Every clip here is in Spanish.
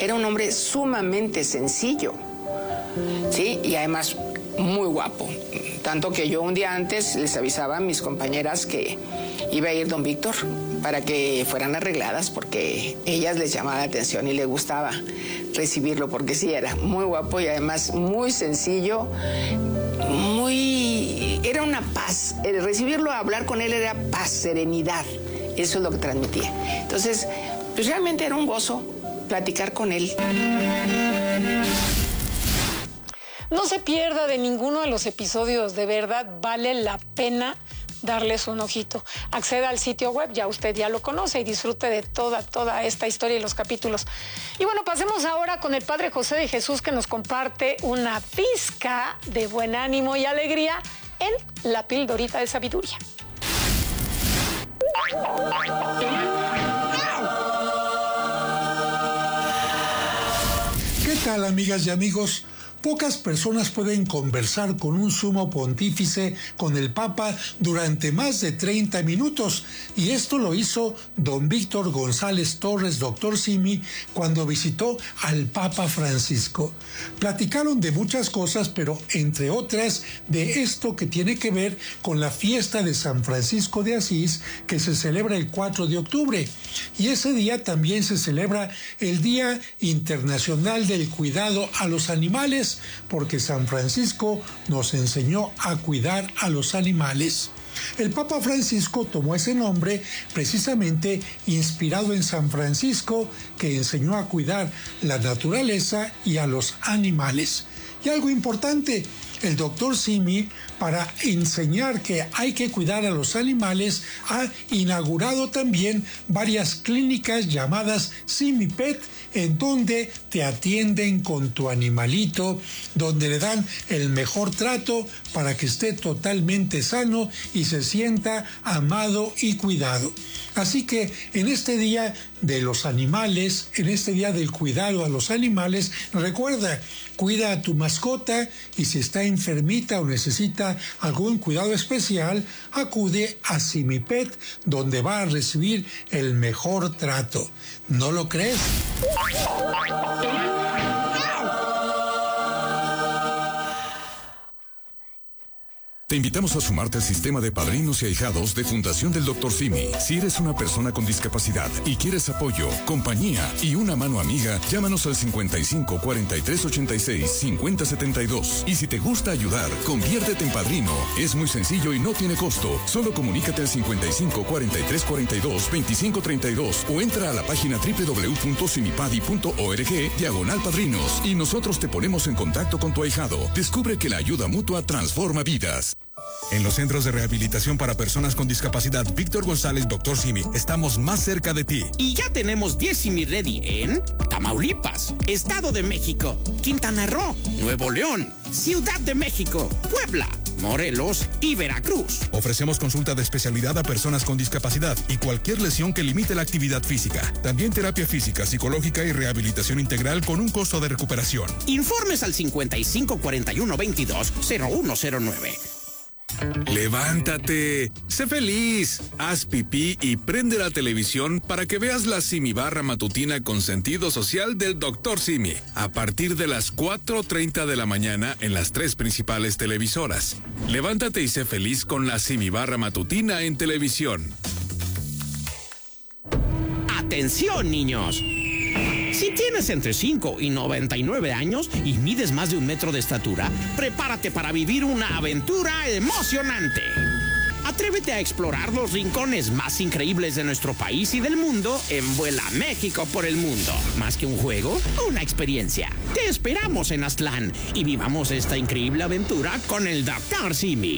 era un hombre sumamente sencillo, ¿sí? Y además muy guapo. Tanto que yo un día antes les avisaba a mis compañeras que iba a ir don Víctor para que fueran arregladas, porque ellas les llamaba la atención y les gustaba recibirlo, porque sí, era muy guapo y además muy sencillo, era una paz. Recibirlo, hablar con él era paz, serenidad. Eso es lo que transmitía. Entonces, pues realmente era un gozo platicar con él. No se pierda de ninguno de los episodios, de verdad vale la pena darles un ojito. Acceda al sitio web, ya usted ya lo conoce, y disfrute de toda esta historia y los capítulos. Y bueno, pasemos ahora con el Padre José de Jesús, que nos comparte una pizca de buen ánimo y alegría en la pildorita de sabiduría. ¿Qué tal, amigas y amigos? Pocas personas pueden conversar con un sumo pontífice, con el Papa, durante más de 30 minutos, y esto lo hizo don Víctor González Torres, doctor Simi, cuando visitó al Papa Francisco. Platicaron de muchas cosas, pero entre otras de esto que tiene que ver con la fiesta de San Francisco de Asís, que se celebra el 4 de octubre, y ese día también se celebra el Día Internacional del Cuidado a los Animales, porque San Francisco nos enseñó a cuidar a los animales. El Papa Francisco tomó ese nombre precisamente inspirado en San Francisco, que enseñó a cuidar la naturaleza y a los animales. Y algo importante, el doctor Simi, para enseñar que hay que cuidar a los animales, ha inaugurado también varias clínicas llamadas Simi Pet, en donde te atienden con tu animalito, donde le dan el mejor trato para que esté totalmente sano y se sienta amado y cuidado. Así que en este día de los animales, en este día del cuidado a los animales, recuerda, cuida a tu mascota, y si está enfermita o necesita algún cuidado especial, acude a Simipet, donde va a recibir el mejor trato. ¿No lo crees? Te invitamos a sumarte al sistema de padrinos y ahijados de Fundación del Dr. Simi. Si eres una persona con discapacidad y quieres apoyo, compañía y una mano amiga, llámanos al 55 43 86 50 72. Y si te gusta ayudar, conviértete en padrino. Es muy sencillo y no tiene costo. Solo comunícate al 55 43 42 25 32 o entra a la página www.simipadi.org/padrinos y nosotros te ponemos en contacto con tu ahijado. Descubre que la ayuda mutua transforma vidas. En los centros de rehabilitación para personas con discapacidad Víctor González, Dr. Simi, estamos más cerca de ti. Y ya tenemos 10 Simi Ready en Tamaulipas, Estado de México, Quintana Roo, Nuevo León, Ciudad de México, Puebla, Morelos y Veracruz. Ofrecemos consulta de especialidad a personas con discapacidad y cualquier lesión que limite la actividad física. También terapia física, psicológica y rehabilitación integral con un costo de recuperación. Informes al 55 41 22 0109. Levántate, sé feliz, haz pipí y prende la televisión para que veas la Simi Barra matutina con sentido social del Dr. Simi, a partir de las 4:30 de la mañana en las 3 principales televisoras. Levántate y sé feliz con la Simi Barra matutina en televisión. ¡Atención, niños! Si tienes entre 5 y 99 años y mides más de 1 metro de estatura, prepárate para vivir una aventura emocionante. Atrévete a explorar los rincones más increíbles de nuestro país y del mundo en Vuela México por el Mundo. Más que un juego, una experiencia. Te esperamos en Aztlán y vivamos esta increíble aventura con el Dr. Simi.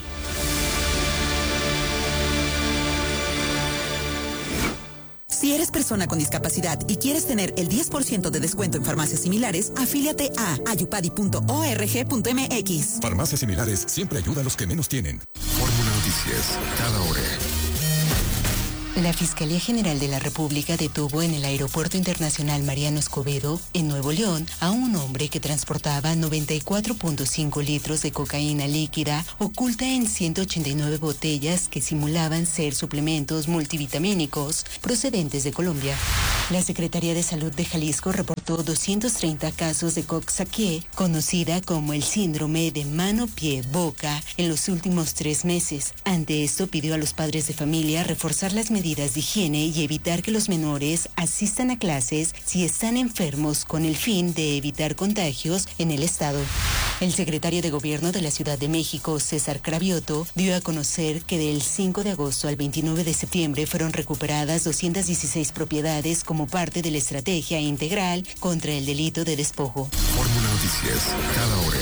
Si eres persona con discapacidad y quieres tener el 10% de descuento en farmacias similares, afíliate a ayupadi.org.mx. Farmacias Similares siempre ayuda a los que menos tienen. Fórmula Noticias, cada hora. La Fiscalía General de la República detuvo en el Aeropuerto Internacional Mariano Escobedo, en Nuevo León, a un hombre que transportaba 94.5 litros de cocaína líquida oculta en 189 botellas que simulaban ser suplementos multivitamínicos procedentes de Colombia. La Secretaría de Salud de Jalisco reportó 230 casos de Coxsackie, conocida como el síndrome de mano, pie, boca, en los últimos 3 meses. Ante esto, pidió a los padres de familia reforzar las medidas de higiene y evitar que los menores asistan a clases si están enfermos, con el fin de evitar contagios en el estado. El secretario de Gobierno de la Ciudad de México, César Cravioto, dio a conocer que del 5 de agosto al 29 de septiembre fueron recuperadas 216 propiedades como parte de la estrategia integral contra el delito de despojo. Fórmula Noticias, cada hora.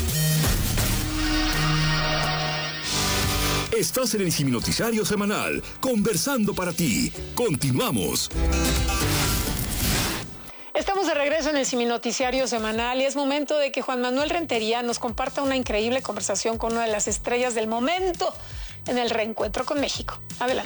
Estás en el Simi Noticiario Semanal, conversando para ti. Continuamos. Estamos de regreso en el Simi Noticiario Semanal y es momento de que Juan Manuel Rentería nos comparta una increíble conversación con una de las estrellas del momento en el reencuentro con México. Adelante.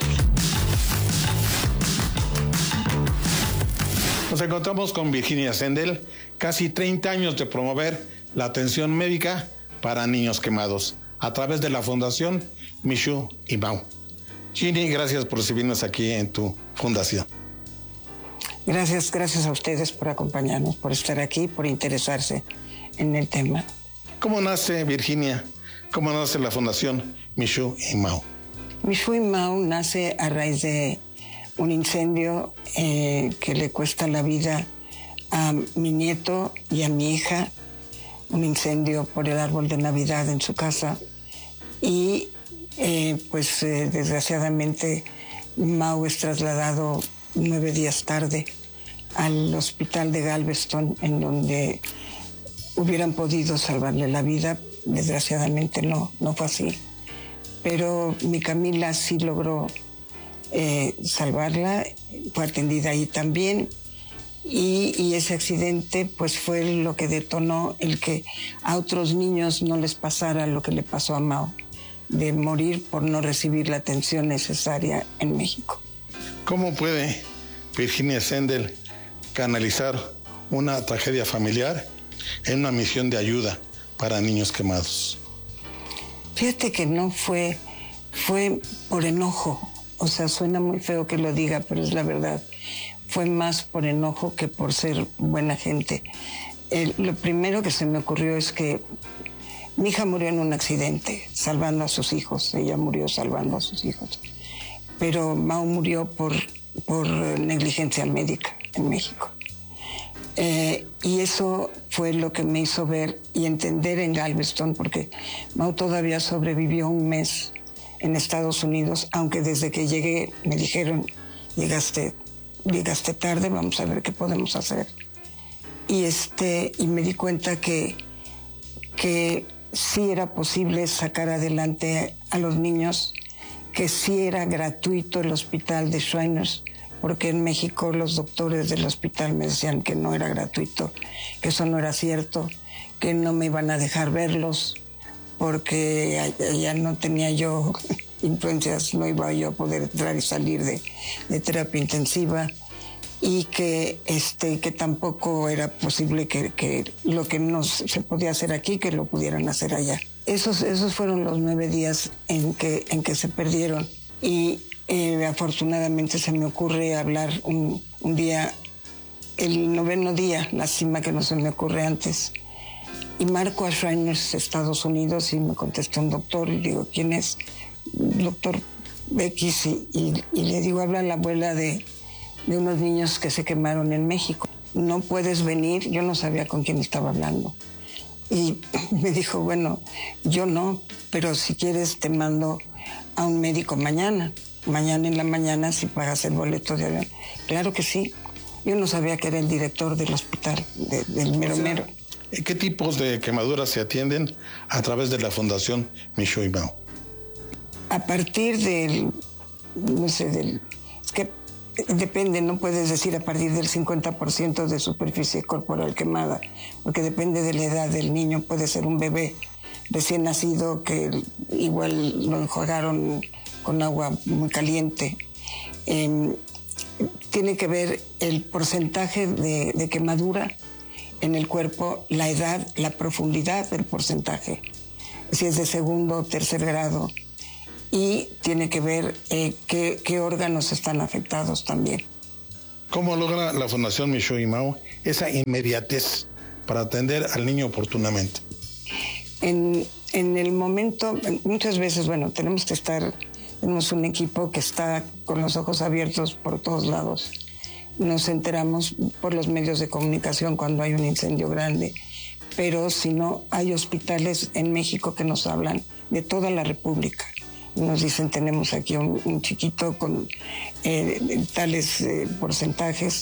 Nos encontramos con Virginia Sendel, casi 30 años de promover la atención médica para niños quemados a través de la Fundación Michoud y Mau. Ginny, gracias por recibirnos aquí en tu fundación. Gracias a ustedes por acompañarnos, por estar aquí, por interesarse en el tema. ¿Cómo nace, Virginia? ¿Cómo nace la Fundación Michoud y Mau? Michoud y Mau nace a raíz de un incendio que le cuesta la vida a mi nieto y a mi hija, un incendio por el árbol de Navidad en su casa. Y desgraciadamente Mau es trasladado 9 días tarde al hospital de Galveston, en donde hubieran podido salvarle la vida. Desgraciadamente no fue así. Pero mi Camila sí logró salvarla, fue atendida ahí también, y ese accidente pues fue lo que detonó el que a otros niños no les pasara lo que le pasó a Mau, de morir por no recibir la atención necesaria en México. ¿Cómo puede Virginia Sendel canalizar una tragedia familiar en una misión de ayuda para niños quemados? Fíjate que no fue por enojo. O sea, suena muy feo que lo diga, pero es la verdad. Fue más por enojo que por ser buena gente. Lo primero que se me ocurrió es que mi hija murió en un accidente, salvando a sus hijos. Ella murió salvando a sus hijos. Pero Mau murió por negligencia médica en México. Y eso fue lo que me hizo ver y entender en Galveston, porque Mau todavía sobrevivió un mes en Estados Unidos, aunque desde que llegué me dijeron, llegaste tarde, vamos a ver qué podemos hacer. Y me di cuenta que sí era posible sacar adelante a los niños, que sí era gratuito el hospital de Shriners, porque en México los doctores del hospital me decían que no era gratuito, que eso no era cierto, que no me iban a dejar verlos, porque ya no tenía yo influencias, no iba yo a poder entrar y salir de terapia intensiva, y que tampoco era posible que lo que no se podía hacer aquí, que lo pudieran hacer allá. Esos fueron los 9 días en que se perdieron, y afortunadamente se me ocurre hablar un día, el 9º día, lástima que no se me ocurre antes. Y marco a Shriners, Estados Unidos, y me contesta un doctor, y digo, ¿quién es? Doctor X, y le digo, habla la abuela de unos niños que se quemaron en México. No puedes venir. Yo no sabía con quién estaba hablando. Y me dijo, bueno, yo no, pero si quieres te mando a un médico mañana. Mañana en la mañana, si pagas el boleto de avión. Claro que sí. Yo no sabía que era el director del hospital, del mero mero. ¿Qué tipos de quemaduras se atienden a través de la Fundación Michoud y Mau? A partir es que depende, no puedes decir a partir del 50% de superficie corporal quemada, porque depende de la edad del niño. Puede ser un bebé recién nacido que igual lo enjuagaron con agua muy caliente. Tiene que ver el porcentaje de quemadura en el cuerpo, la edad, la profundidad del porcentaje, si es de 2º o 3er grado, y tiene que ver qué órganos están afectados también. ¿Cómo logra la Fundación Michoud y Mao esa inmediatez para atender al niño oportunamente? En el momento, muchas veces, tenemos un equipo que está con los ojos abiertos por todos lados. Nos enteramos por los medios de comunicación cuando hay un incendio grande, pero si no, hay hospitales en México que nos hablan de toda la República. Nos dicen, tenemos aquí un chiquito con tales porcentajes.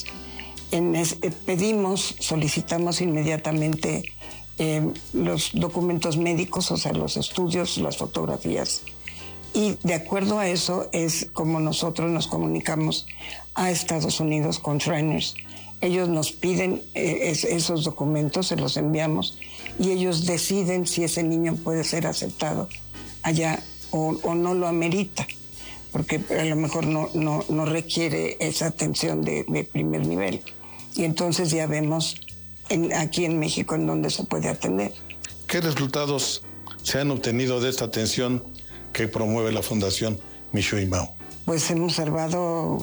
Solicitamos inmediatamente los documentos médicos, o sea, los estudios, las fotografías. Y de acuerdo a eso es como nosotros nos comunicamos a Estados Unidos con Shriners. Ellos nos piden esos documentos, se los enviamos, y ellos deciden si ese niño puede ser aceptado allá o no lo amerita, porque a lo mejor no requiere esa atención de primer nivel. Y entonces ya vemos aquí en México en donde se puede atender. ¿Qué resultados se han obtenido de esta atención que promueve la Fundación Michoud y Mao? Pues hemos salvado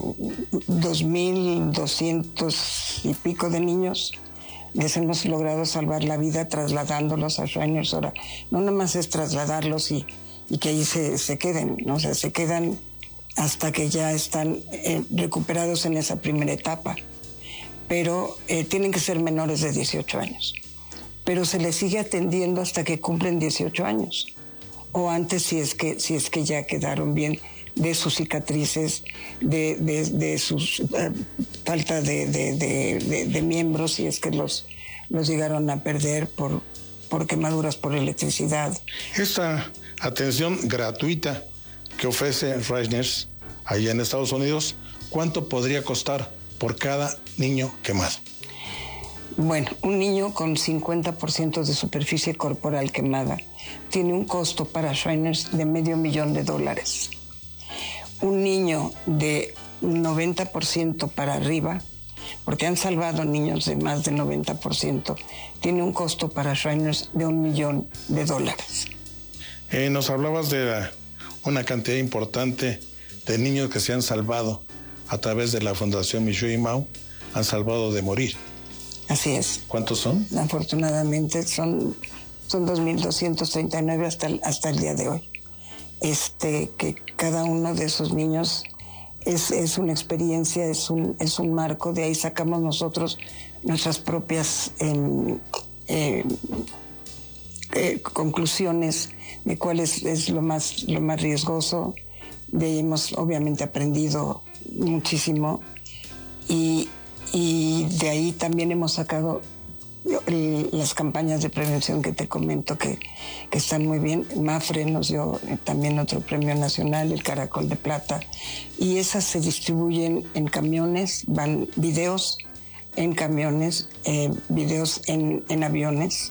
2,200 y pico de niños. Les hemos logrado salvar la vida trasladándolos a Shriners. Ahora, no nada más es trasladarlos y que ahí se queden, ¿no? O sea, se quedan hasta que ya están recuperados en esa primera etapa. Pero tienen que ser menores de 18 años. Pero se les sigue atendiendo hasta que cumplen 18 años. O antes si es que ya quedaron bien de sus cicatrices, de sus falta de miembros, si es que los llegaron a perder por quemaduras por electricidad. Esta atención gratuita que ofrece Shriners allá en Estados Unidos, ¿cuánto podría costar por cada niño quemado? Bueno, un niño con 50% de superficie corporal quemada tiene un costo para Shriners de $500,000. Un niño de 90% para arriba, porque han salvado niños de más de 90%, tiene un costo para Shriners de $1,000,000. Nos hablabas de una cantidad importante de niños que se han salvado a través de la Fundación Michoud y Mao, han salvado de morir. Así es. ¿Cuántos son? Afortunadamente son 2,239 hasta el día de hoy. Que cada uno de esos niños es una experiencia, es un marco. De ahí sacamos nosotros nuestras propias conclusiones de cuál es lo más riesgoso. De ahí hemos obviamente aprendido muchísimo y de ahí también hemos sacado las campañas de prevención que te comento que están muy bien. MAFRE nos dio también otro premio nacional, el Caracol de Plata, y esas se distribuyen en camiones, van videos en camiones, videos en aviones,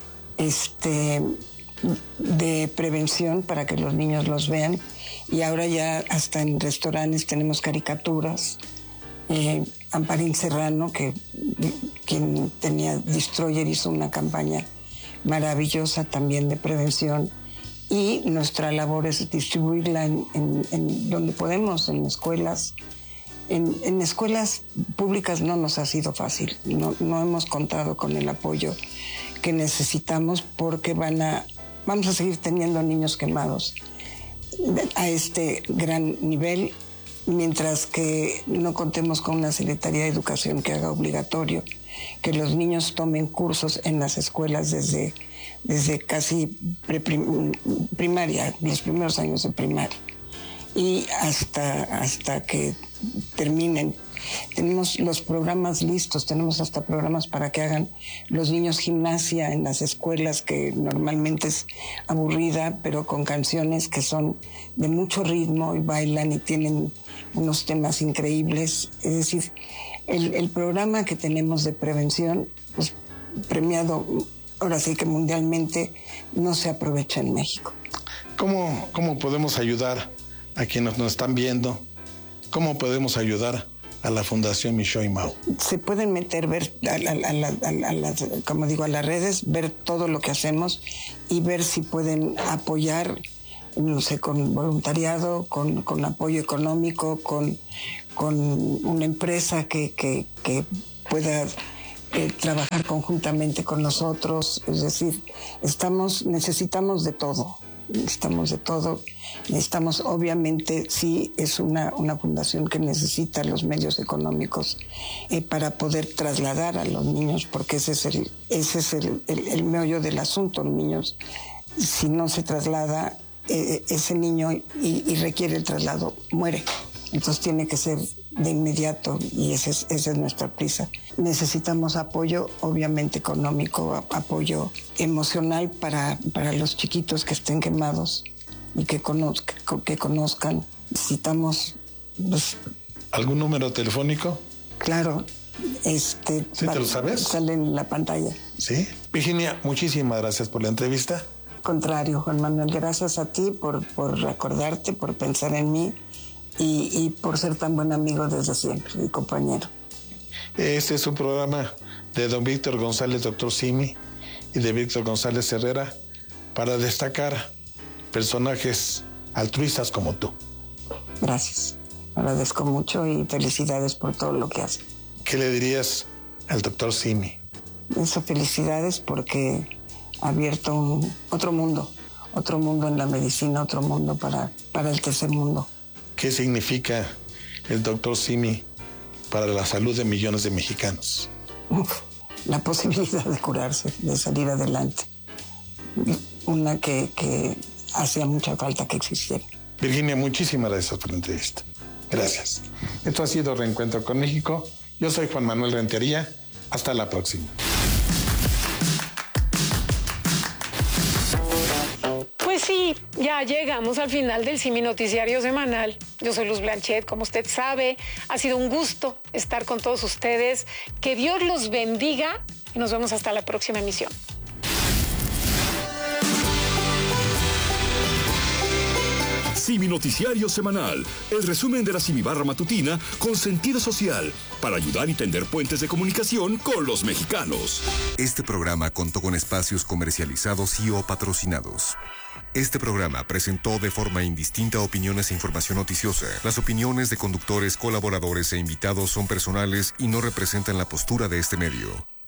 de prevención para que los niños los vean, y ahora ya hasta en restaurantes tenemos caricaturas. Amparín Serrano, quien tenía Destroyer, hizo una campaña maravillosa también de prevención, y nuestra labor es distribuirla en donde podemos, en escuelas. En escuelas públicas no nos ha sido fácil, no hemos contado con el apoyo que necesitamos porque vamos a seguir teniendo niños quemados a este gran nivel, mientras que no contemos con una Secretaría de Educación que haga obligatorio que los niños tomen cursos en las escuelas desde casi primaria, los primeros años de primaria, y hasta que terminen. Tenemos los programas listos, tenemos hasta programas para que hagan los niños gimnasia en las escuelas, que normalmente es aburrida, pero con canciones que son de mucho ritmo y bailan y tienen unos temas increíbles. Es decir, el programa que tenemos de prevención, pues premiado, ahora sí que mundialmente, no se aprovecha en México. ¿Cómo podemos ayudar a quienes nos están viendo? ¿Cómo podemos ayudar a la Fundación Michoud y Mao? Se pueden meter, ver como digo, a las redes, ver todo lo que hacemos y ver si pueden apoyar no sé, con voluntariado, con apoyo económico, con una empresa que pueda trabajar conjuntamente con nosotros. Es decir, necesitamos de todo. Necesitamos, obviamente, sí, es una fundación que necesita los medios económicos para poder trasladar a los niños, porque ese es el meollo del asunto. Los niños, si no se traslada ese niño y requiere el traslado, muere. Entonces tiene que ser de inmediato y esa es nuestra prisa. Necesitamos apoyo, obviamente económico, apoyo emocional para los chiquitos que estén quemados y que conozcan. Necesitamos... ¿Algún número telefónico? Claro. ¿Sí te lo sabes? Sale en la pantalla. Sí. Virginia, muchísimas gracias por la entrevista. Al contrario, Juan Manuel, gracias a ti por acordarte, por pensar en mí. Y por ser tan buen amigo desde siempre, mi compañero. Este es un programa de don Víctor González, doctor Simi, y de Víctor González Herrera, para destacar personajes altruistas como tú. Gracias. Agradezco mucho y felicidades por todo lo que hace. ¿Qué le dirías al doctor Simi? Eso, felicidades, porque ha abierto otro mundo en la medicina, otro mundo para el tercer mundo. ¿Qué significa el doctor Simi para la salud de millones de mexicanos? La posibilidad de curarse, de salir adelante. Una que hacía mucha falta que existiera. Virginia, muchísimas gracias por la entrevista. Gracias. Esto ha sido Reencuentro con México. Yo soy Juan Manuel Rentería. Hasta la próxima. Pues sí, ya llegamos al final del Simi Noticiario Semanal. Yo soy Luz Blanchet, como usted sabe. Ha sido un gusto estar con todos ustedes. Que Dios los bendiga y nos vemos hasta la próxima emisión. Simi Noticiario Semanal, el resumen de la Simibarra matutina con sentido social, para ayudar y tender puentes de comunicación con los mexicanos. Este programa contó con espacios comercializados y o patrocinados. Este programa presentó de forma indistinta opiniones e información noticiosa. Las opiniones de conductores, colaboradores e invitados son personales y no representan la postura de este medio.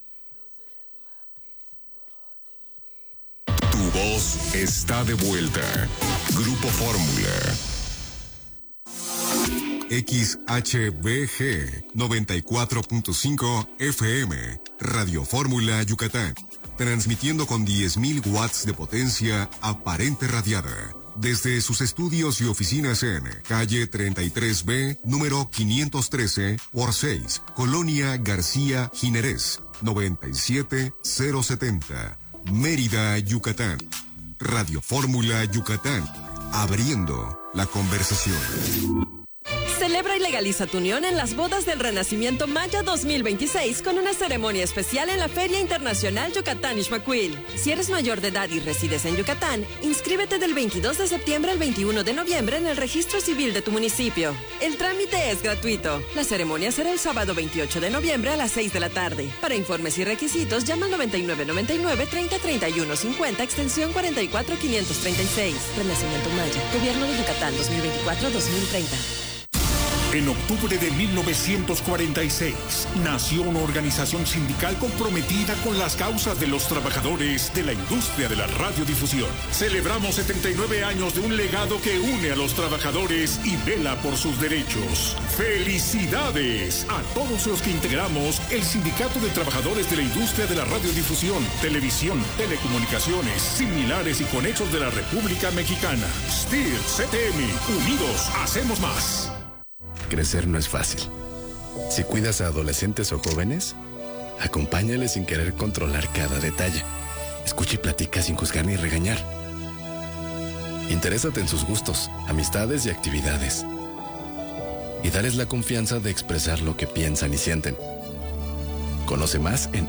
Tu voz está de vuelta. Grupo Fórmula. XHBG 94.5 FM. Radio Fórmula Yucatán. Transmitiendo con 10.000 watts de potencia aparente radiada. Desde sus estudios y oficinas en calle 33B, número 513 por 6, Colonia García Jiménez, 97070, Mérida, Yucatán. Radio Fórmula Yucatán, abriendo la conversación. Celebra y legaliza tu unión en las bodas del Renacimiento Maya 2026 con una ceremonia especial en la Feria Internacional Yucatán Ixmaquil. Si eres mayor de edad y resides en Yucatán, inscríbete del 22 de septiembre al 21 de noviembre en el registro civil de tu municipio. El trámite es gratuito. La ceremonia será el sábado 28 de noviembre a las 6 de la tarde. Para informes y requisitos, llama al 9999-303150, extensión 44536. Renacimiento Maya, Gobierno de Yucatán 2024-2030. En octubre de 1946, nació una organización sindical comprometida con las causas de los trabajadores de la industria de la radiodifusión. Celebramos 79 años de un legado que une a los trabajadores y vela por sus derechos. ¡Felicidades a todos los que integramos el Sindicato de Trabajadores de la Industria de la Radiodifusión, Televisión, Telecomunicaciones, Similares y Conexos de la República Mexicana! STIR, CTM, unidos, hacemos más. Crecer no es fácil. Si cuidas a adolescentes o jóvenes, acompáñales sin querer controlar cada detalle. Escucha y platica sin juzgar ni regañar. Interésate en sus gustos, amistades y actividades. Y dales la confianza de expresar lo que piensan y sienten. Conoce más en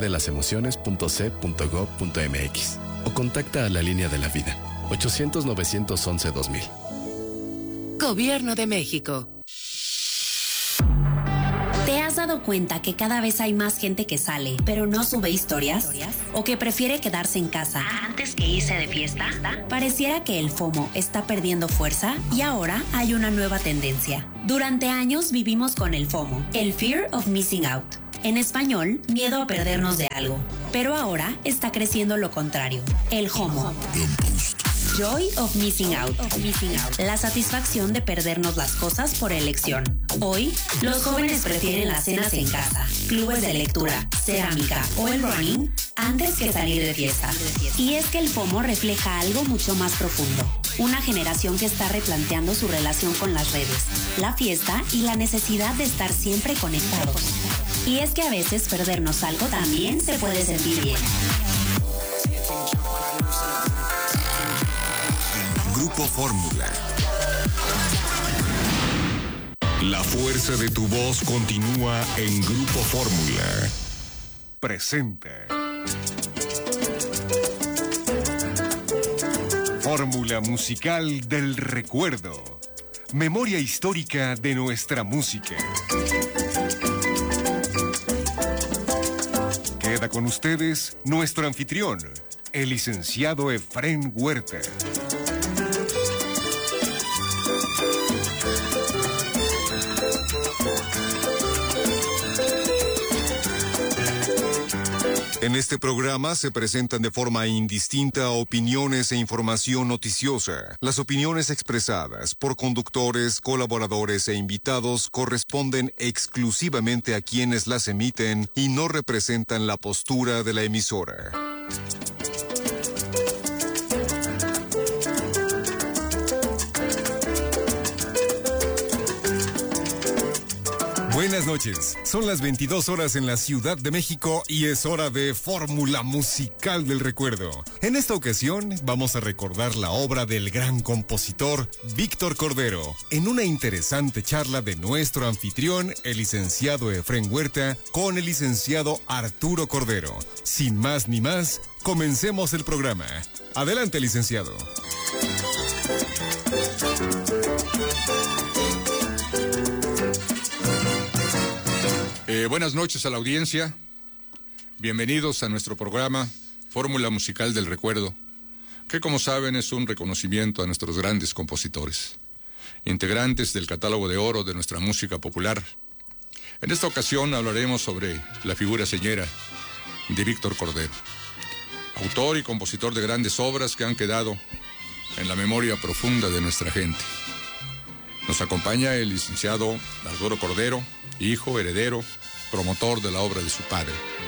abcdelasemociones.c.gov.mx o contacta a la Línea de la Vida, 800-911-2000. Gobierno de México. ¿Te has dado dado cuenta que cada vez hay más gente que sale, pero no sube historias? ¿O que prefiere quedarse en casa antes que irse de fiesta? Pareciera que el FOMO está perdiendo fuerza y ahora hay una nueva tendencia. Durante años vivimos con el FOMO, el Fear of Missing Out. En español, miedo a perdernos de algo. Pero ahora está creciendo lo contrario, el JOMO. Joy of Missing Out. La satisfacción de perdernos las cosas por elección. Hoy, los jóvenes prefieren las cenas en casa, clubes de lectura, cerámica o el running antes que salir de fiesta. Y es que el FOMO refleja algo mucho más profundo. Una generación que está replanteando su relación con las redes, la fiesta y la necesidad de estar siempre conectados. Y es que a veces perdernos algo también se puede sentir bien. Grupo Fórmula. La fuerza de tu voz continúa en Grupo Fórmula. Presenta. Fórmula musical del recuerdo. Memoria histórica de nuestra música. Queda con ustedes nuestro anfitrión, el licenciado Efrén Huerta. En este programa se presentan de forma indistinta opiniones e información noticiosa. Las opiniones expresadas por conductores, colaboradores e invitados corresponden exclusivamente a quienes las emiten y no representan la postura de la emisora. Buenas noches, son las 22 horas en la Ciudad de México y es hora de Fórmula Musical del Recuerdo. En esta ocasión vamos a recordar la obra del gran compositor Víctor Cordero, en una interesante charla de nuestro anfitrión, el licenciado Efrén Huerta, con el licenciado Arturo Cordero. Sin más ni más, comencemos el programa. Adelante, licenciado. Buenas noches a la audiencia. Bienvenidos a nuestro programa Fórmula Musical del Recuerdo, que como saben es un reconocimiento a nuestros grandes compositores, integrantes del catálogo de oro de nuestra música popular. En esta ocasión hablaremos sobre la figura señera de Víctor Cordero, autor y compositor de grandes obras que han quedado en la memoria profunda de nuestra gente. Nos acompaña el licenciado Arturo Cordero, hijo, heredero, promotor de la obra de su padre.